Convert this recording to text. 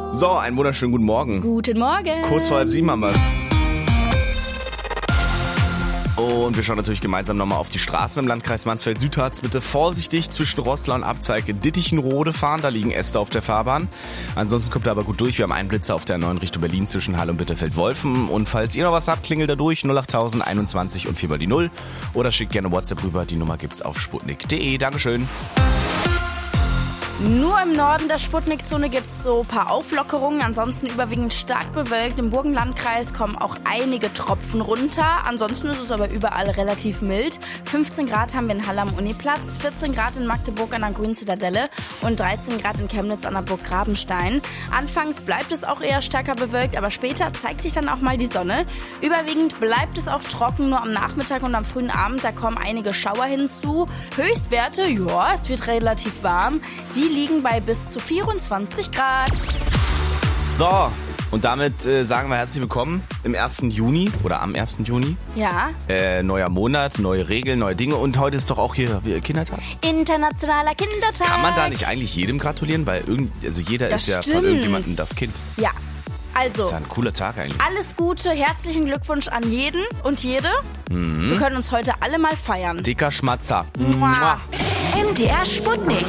So, einen wunderschönen guten Morgen. Guten Morgen. Kurz vor 6:30 haben wir's. Und wir schauen natürlich gemeinsam nochmal auf die Straßen im Landkreis Mansfeld-Südharz. Bitte vorsichtig zwischen Roßla und Abzweig in Dittichenrode fahren, da liegen Äste auf der Fahrbahn. Ansonsten kommt ihr aber gut durch, wir haben einen Blitzer auf der 9 Richtung Berlin zwischen Halle und Bitterfeld-Wolfen. Und falls ihr noch was habt, klingelt da durch 08000 21 und 4 mal die 0. Oder schickt gerne WhatsApp rüber, die Nummer gibt's auf sputnik.de. Dankeschön. Nur im Norden der Sputnik-Zone gibt es so ein paar Auflockerungen, ansonsten überwiegend stark bewölkt. Im Burgenlandkreis kommen auch einige Tropfen runter, ansonsten ist es aber überall relativ mild. 15 Grad haben wir in Halle am Uniplatz, 14 Grad in Magdeburg an der Grün-Zitadelle und 13 Grad in Chemnitz an der Burg Grabenstein. Anfangs bleibt es auch eher stärker bewölkt, aber später zeigt sich dann auch mal die Sonne. Überwiegend bleibt es auch trocken, nur am Nachmittag und am frühen Abend, da kommen einige Schauer hinzu. Höchstwerte, ja, es wird relativ warm. Die liegen bei bis zu 24 Grad. So, und damit sagen wir herzlich willkommen im 1. Juni oder am 1. Juni. Ja. Neuer Monat, neue Regeln, neue Dinge. Und heute ist doch auch hier Kindertag. Internationaler Kindertag. Kann man da nicht eigentlich jedem gratulieren? Weil jeder Das ist ja stimmt. von irgendjemandem das Kind. Ja. Das Also, ist ja ein cooler Tag eigentlich. alles Gute, herzlichen Glückwunsch an jeden und jede. Wir können uns heute alle mal feiern. Dicker Schmatzer. Mua. MDR Sputnik.